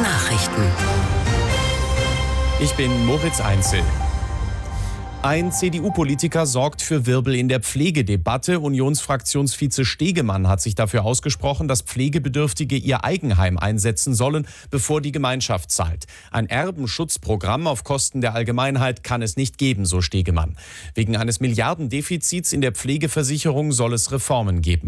Nachrichten. Ich bin Moritz Einzel. Ein CDU-Politiker sorgt für Wirbel in der Pflegedebatte. Unionsfraktionsvize Stegemann hat sich dafür ausgesprochen, dass Pflegebedürftige ihr Eigenheim einsetzen sollen, bevor die Gemeinschaft zahlt. Ein Erbenschutzprogramm auf Kosten der Allgemeinheit kann es nicht geben, so Stegemann. Wegen eines Milliardendefizits in der Pflegeversicherung soll es Reformen geben.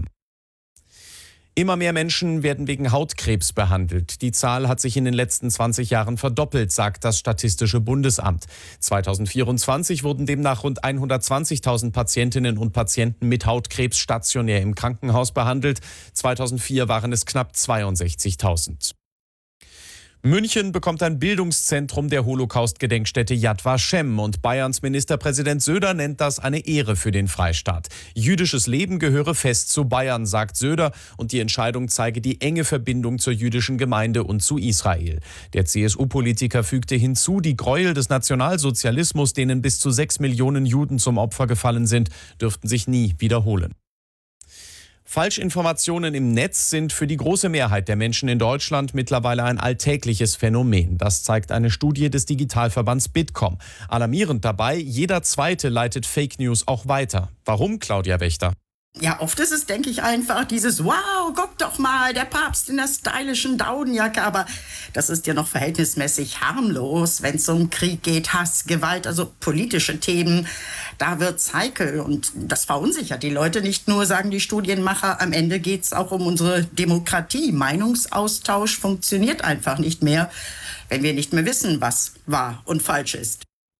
Immer mehr Menschen werden wegen Hautkrebs behandelt. Die Zahl hat sich in den letzten 20 Jahren verdoppelt, sagt das Statistische Bundesamt. 2024 wurden demnach rund 120.000 Patientinnen und Patienten mit Hautkrebs stationär im Krankenhaus behandelt. 2004 waren es knapp 62.000. München bekommt ein Bildungszentrum der Holocaust-Gedenkstätte Yad Vashem und Bayerns Ministerpräsident Söder nennt das eine Ehre für den Freistaat. Jüdisches Leben gehöre fest zu Bayern, sagt Söder, und die Entscheidung zeige die enge Verbindung zur jüdischen Gemeinde und zu Israel. Der CSU-Politiker fügte hinzu, die Gräuel des Nationalsozialismus, denen bis zu 6 Millionen Juden zum Opfer gefallen sind, dürften sich nie wiederholen. Falschinformationen im Netz sind für die große Mehrheit der Menschen in Deutschland mittlerweile ein alltägliches Phänomen. Das zeigt eine Studie des Digitalverbands Bitkom. Alarmierend dabei, jeder Zweite leitet Fake News auch weiter. Warum, Claudia Wächter? Ja, oft ist es, denke ich, einfach dieses wow, guck doch mal, der Papst in der stylischen Daunenjacke. Aber das ist ja noch verhältnismäßig harmlos, wenn es um Krieg geht, Hass, Gewalt, also politische Themen. Da wird's heikel und das verunsichert die Leute nicht nur, sagen die Studienmacher. Am Ende geht's auch um unsere Demokratie. Meinungsaustausch funktioniert einfach nicht mehr, wenn wir nicht mehr wissen, was wahr und falsch ist.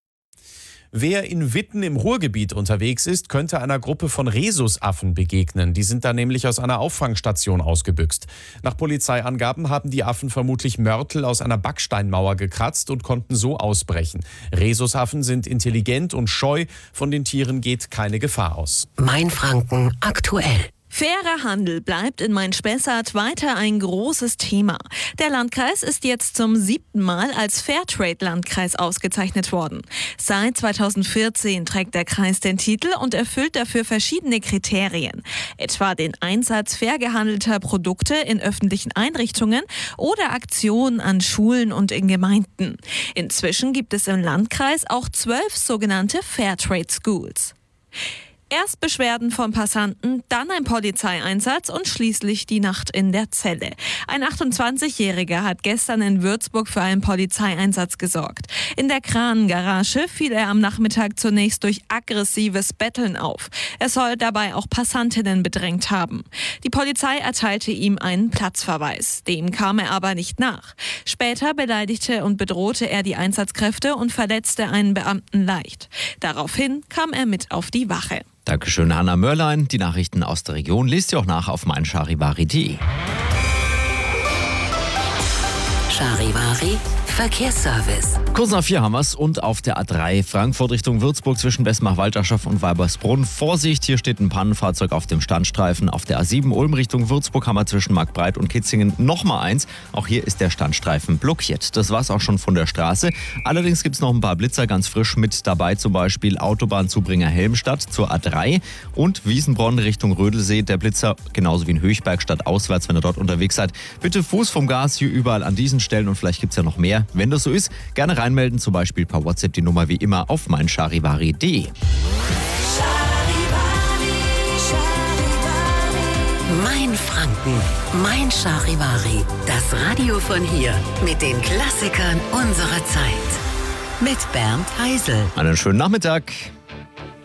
Wer in Witten im Ruhrgebiet unterwegs ist, könnte einer Gruppe von Rhesusaffen begegnen. Die sind da nämlich aus einer Auffangstation ausgebüxt. Nach Polizeiangaben haben die Affen vermutlich Mörtel aus einer Backsteinmauer gekratzt und konnten so ausbrechen. Rhesusaffen sind intelligent und scheu. Von den Tieren geht keine Gefahr aus. Mainfranken aktuell. Fairer Handel bleibt in Main-Spessart weiter ein großes Thema. Der Landkreis ist jetzt zum 7. Mal als Fairtrade-Landkreis ausgezeichnet worden. Seit 2014 trägt der Kreis den Titel und erfüllt dafür verschiedene Kriterien. Etwa den Einsatz fair gehandelter Produkte in öffentlichen Einrichtungen oder Aktionen an Schulen und in Gemeinden. Inzwischen gibt es im Landkreis auch 12 sogenannte Fairtrade Schools. Erst Beschwerden von Passanten, dann ein Polizeieinsatz und schließlich die Nacht in der Zelle. Ein 28-Jähriger hat gestern in Würzburg für einen Polizeieinsatz gesorgt. In der Kranengarage fiel er am Nachmittag zunächst durch aggressives Betteln auf. Er soll dabei auch Passantinnen bedrängt haben. Die Polizei erteilte ihm einen Platzverweis. Dem kam er aber nicht nach. Später beleidigte und bedrohte er die Einsatzkräfte und verletzte einen Beamten leicht. Daraufhin kam er mit auf die Wache. Dankeschön, Hanna Mörlein. Die Nachrichten aus der Region liest ihr auch nach auf meincharivari.de. Charivari Verkehrsservice. Kurz nach 4 haben wir es und auf der A3 Frankfurt Richtung Würzburg zwischen Westmach-Walterschaft und Weibersbrunn. Vorsicht, hier steht ein Pannenfahrzeug auf dem Standstreifen. Auf der A7 Ulm Richtung Würzburg haben wir zwischen Marktbreit und Kitzingen nochmal eins. Auch hier ist der Standstreifen blockiert. Das war's auch schon von der Straße. Allerdings gibt es noch ein paar Blitzer ganz frisch mit dabei. Zum Beispiel Autobahnzubringer Helmstadt zur A3 und Wiesenbronn Richtung Rödelsee. Der Blitzer genauso wie in Höchberg stadtauswärts, wenn ihr dort unterwegs seid. Bitte Fuß vom Gas hier überall an diesen Stellen und vielleicht gibt es ja noch mehr. Wenn das so ist, gerne reinmelden, zum Beispiel per WhatsApp die Nummer wie immer auf meincharivari.de. Mainfranken, Mein Charivari. Das Radio von hier mit den Klassikern unserer Zeit. Mit Bernd Heisel. Einen schönen Nachmittag.